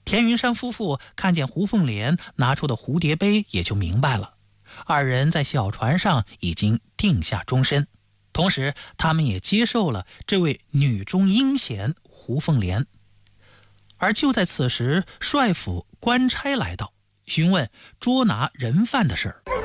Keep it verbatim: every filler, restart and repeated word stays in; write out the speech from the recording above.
田云山夫妇看见胡凤莲拿出的蝴蝶杯，也就明白了，二人在小船上已经定下终身。同时他们也接受了这位女中英贤胡凤莲。而就在此时，帅府官差来到，询问捉拿人犯的事儿。